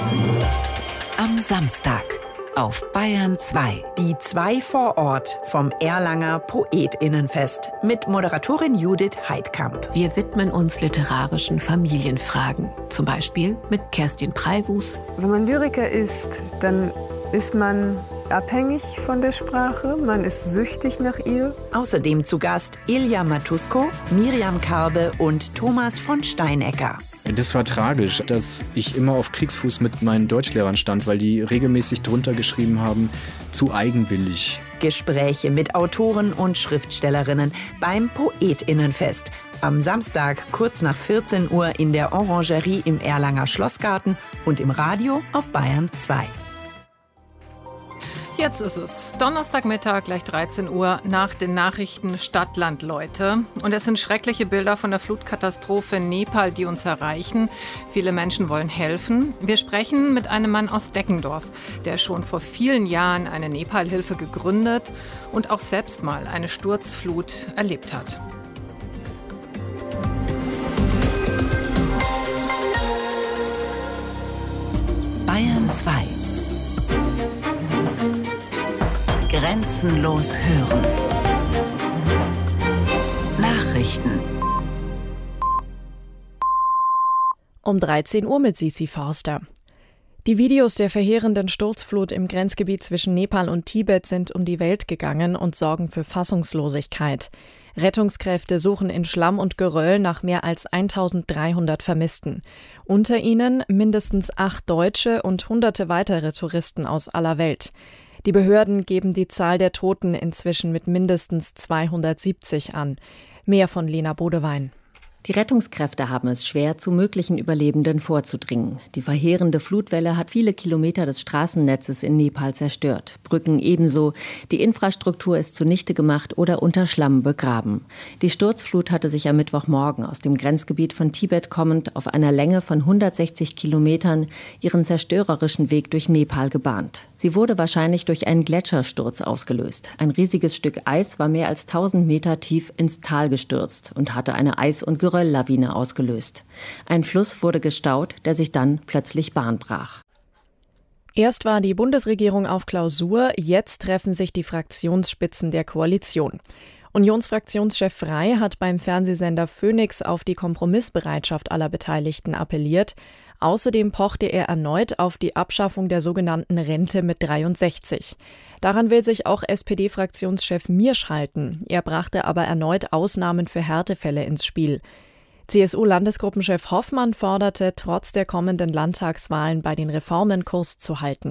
Am Samstag auf Bayern 2. Die 2 vor Ort vom Erlanger PoetInnenfest mit Moderatorin Judith Heidkamp. Wir widmen uns literarischen Familienfragen. Zum Beispiel mit Kerstin Preiwus. Wenn man Lyriker ist, dann ist man abhängig von der Sprache, man ist süchtig nach ihr. Außerdem zu Gast Ilja Matusko, Miriam Karbe und Thomas von Steinecker. Das war tragisch, dass ich immer auf Kriegsfuß mit meinen Deutschlehrern stand, weil die regelmäßig drunter geschrieben haben, zu eigenwillig. Gespräche mit Autoren und Schriftstellerinnen beim PoetInnenfest. Am Samstag kurz nach 14 Uhr in der Orangerie im Erlanger Schlossgarten und im Radio auf Bayern 2. Jetzt ist es Donnerstagmittag, gleich 13 Uhr, nach den Nachrichten Stadt-Land, Leute. Und es sind schreckliche Bilder von der Flutkatastrophe in Nepal, die uns erreichen. Viele Menschen wollen helfen. Wir sprechen mit einem Mann aus Deckendorf, der schon vor vielen Jahren eine Nepal-Hilfe gegründet und auch selbst mal eine Sturzflut erlebt hat. Bayern 2. Grenzenlos hören. Nachrichten. Um 13 Uhr mit Sisi Forster. Die Videos der verheerenden Sturzflut im Grenzgebiet zwischen Nepal und Tibet sind um die Welt gegangen und sorgen für Fassungslosigkeit. Rettungskräfte suchen in Schlamm und Geröll nach mehr als 1300 Vermissten. Unter ihnen mindestens 8 Deutsche und hunderte weitere Touristen aus aller Welt. Die Behörden geben die Zahl der Toten inzwischen mit mindestens 270 an. Mehr von Lena Bodewein. Die Rettungskräfte haben es schwer, zu möglichen Überlebenden vorzudringen. Die verheerende Flutwelle hat viele Kilometer des Straßennetzes in Nepal zerstört. Brücken ebenso. Die Infrastruktur ist zunichte gemacht oder unter Schlamm begraben. Die Sturzflut hatte sich am Mittwochmorgen aus dem Grenzgebiet von Tibet kommend auf einer Länge von 160 Kilometern ihren zerstörerischen Weg durch Nepal gebahnt. Sie wurde wahrscheinlich durch einen Gletschersturz ausgelöst. Ein riesiges Stück Eis war mehr als 1000 Meter tief ins Tal gestürzt und hatte eine Eis- und Gerölllawine ausgelöst. Ein Fluss wurde gestaut, der sich dann plötzlich Bahn brach. Erst war die Bundesregierung auf Klausur, jetzt treffen sich die Fraktionsspitzen der Koalition. Unionsfraktionschef Frey hat beim Fernsehsender Phoenix auf die Kompromissbereitschaft aller Beteiligten appelliert. Außerdem pochte er erneut auf die Abschaffung der sogenannten Rente mit 63. Daran will sich auch SPD-Fraktionschef Miersch halten. Er brachte aber erneut Ausnahmen für Härtefälle ins Spiel. CSU-Landesgruppenchef Hoffmann forderte, trotz der kommenden Landtagswahlen bei den Reformen Kurs zu halten.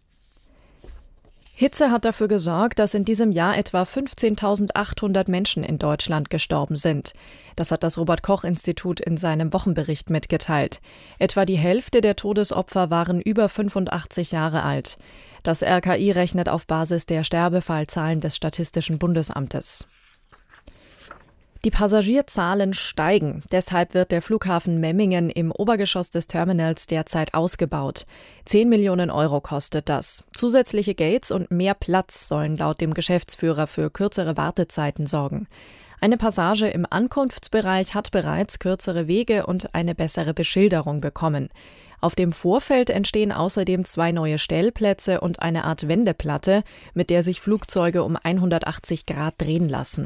Hitze hat dafür gesorgt, dass in diesem Jahr etwa 15.800 Menschen in Deutschland gestorben sind. Das hat das Robert-Koch-Institut in seinem Wochenbericht mitgeteilt. Etwa die Hälfte der Todesopfer waren über 85 Jahre alt. Das RKI rechnet auf Basis der Sterbefallzahlen des Statistischen Bundesamtes. Die Passagierzahlen steigen. Deshalb wird der Flughafen Memmingen im Obergeschoss des Terminals derzeit ausgebaut. 10 Millionen Euro kostet das. Zusätzliche Gates und mehr Platz sollen laut dem Geschäftsführer für kürzere Wartezeiten sorgen. Eine Passage im Ankunftsbereich hat bereits kürzere Wege und eine bessere Beschilderung bekommen. Auf dem Vorfeld entstehen außerdem 2 neue Stellplätze und eine Art Wendeplatte, mit der sich Flugzeuge um 180 Grad drehen lassen.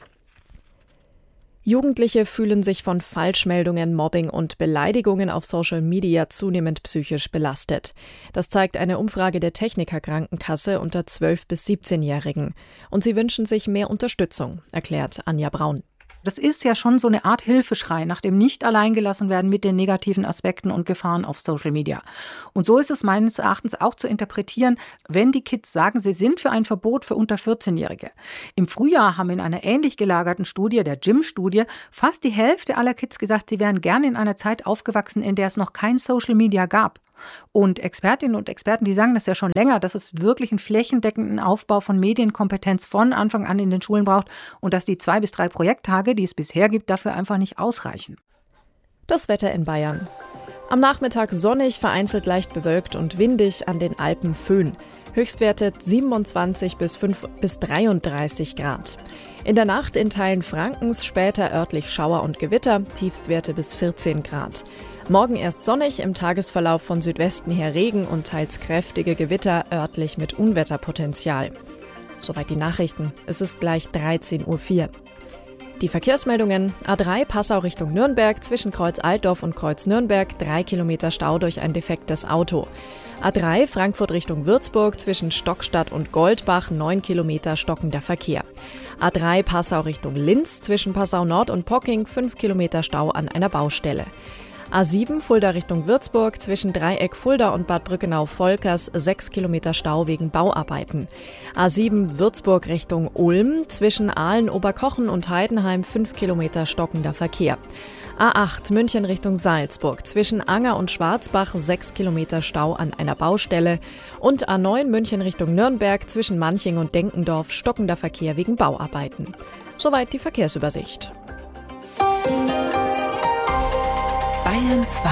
Jugendliche fühlen sich von Falschmeldungen, Mobbing und Beleidigungen auf Social Media zunehmend psychisch belastet. Das zeigt eine Umfrage der Techniker Krankenkasse unter 12- bis 17-Jährigen. Und sie wünschen sich mehr Unterstützung, erklärt Anja Braun. Das ist ja schon so eine Art Hilfeschrei nach dem Nicht-Alleingelassen-werden mit den negativen Aspekten und Gefahren auf Social Media. Und so ist es meines Erachtens auch zu interpretieren, wenn die Kids sagen, sie sind für ein Verbot für unter 14-Jährige. Im Frühjahr haben in einer ähnlich gelagerten Studie, der JIM-Studie, fast die Hälfte aller Kids gesagt, sie wären gerne in einer Zeit aufgewachsen, in der es noch kein Social Media gab. Und Expertinnen und Experten, die sagen das ja schon länger, dass es wirklich einen flächendeckenden Aufbau von Medienkompetenz von Anfang an in den Schulen braucht und dass die 2 bis 3 Projekttage, die es bisher gibt, dafür einfach nicht ausreichen. Das Wetter in Bayern. Am Nachmittag sonnig, vereinzelt leicht bewölkt und windig, an den Alpen Föhn. Höchstwerte 27 bis 33 Grad. In der Nacht in Teilen Frankens später örtlich Schauer und Gewitter, Tiefstwerte bis 14 Grad. Morgen erst sonnig, im Tagesverlauf von Südwesten her Regen und teils kräftige Gewitter, örtlich mit Unwetterpotenzial. Soweit die Nachrichten. Es ist gleich 13:04 Uhr. Die Verkehrsmeldungen: A3 Passau Richtung Nürnberg, zwischen Kreuz Altdorf und Kreuz Nürnberg 3 Kilometer Stau durch ein defektes Auto. A3 Frankfurt Richtung Würzburg, zwischen Stockstadt und Goldbach 9 Kilometer stockender Verkehr. A3 Passau Richtung Linz, zwischen Passau Nord und Pocking 5 Kilometer Stau an einer Baustelle. A7 Fulda Richtung Würzburg, zwischen Dreieck Fulda und Bad Brückenau-Volkers 6 Kilometer Stau wegen Bauarbeiten. A7 Würzburg Richtung Ulm, zwischen Aalen-Oberkochen und Heidenheim 5 Kilometer stockender Verkehr. A8 München Richtung Salzburg, zwischen Anger und Schwarzbach 6 Kilometer Stau an einer Baustelle. Und A9 München Richtung Nürnberg, zwischen Manching und Denkendorf stockender Verkehr wegen Bauarbeiten. Soweit die Verkehrsübersicht. Bayern 2.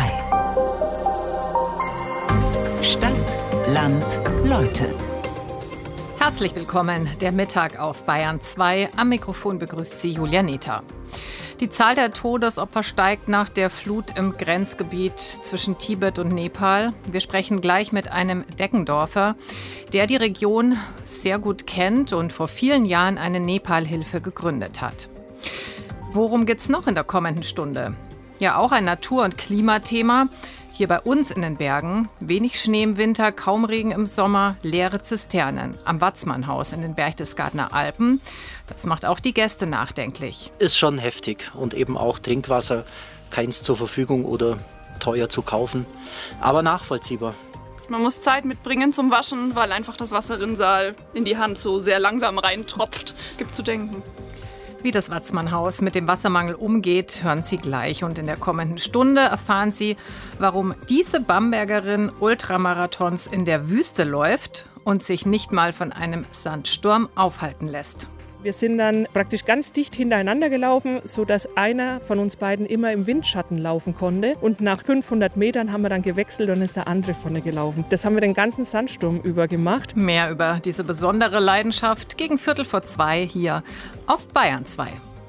Stadt, Land, Leute. Herzlich willkommen, der Mittag auf Bayern 2. Am Mikrofon begrüßt Sie Julia Nether. Die Zahl der Todesopfer steigt nach der Flut im Grenzgebiet zwischen Tibet und Nepal. Wir sprechen gleich mit einem Deckendorfer, der die Region sehr gut kennt und vor vielen Jahren eine Nepal-Hilfe gegründet hat. Worum geht's noch in der kommenden Stunde? Ja, auch ein Natur- und Klimathema. Hier bei uns in den Bergen. Wenig Schnee im Winter, kaum Regen im Sommer, leere Zisternen am Watzmannhaus in den Berchtesgadener Alpen. Das macht auch die Gäste nachdenklich. Ist schon heftig und eben auch Trinkwasser, keins zur Verfügung oder teuer zu kaufen, aber nachvollziehbar. Man muss Zeit mitbringen zum Waschen, weil einfach das Wasserrinnsal in die Hand so sehr langsam reintropft. Gibt zu denken. Wie das Watzmannhaus mit dem Wassermangel umgeht, hören Sie gleich. Und in der kommenden Stunde erfahren Sie, warum diese Bambergerin Ultramarathons in der Wüste läuft und sich nicht mal von einem Sandsturm aufhalten lässt. Wir sind dann praktisch ganz dicht hintereinander gelaufen, sodass einer von uns beiden immer im Windschatten laufen konnte. Und nach 500 Metern haben wir dann gewechselt und ist der andere vorne gelaufen. Das haben wir den ganzen Sandsturm über gemacht. Mehr über diese besondere Leidenschaft gegen 1:45 hier auf Bayern 2.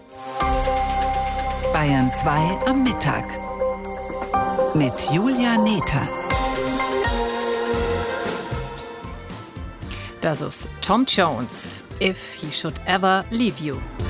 Bayern 2 am Mittag mit Julia Nether. Das ist Tom Jones, If He Should Ever Leave You.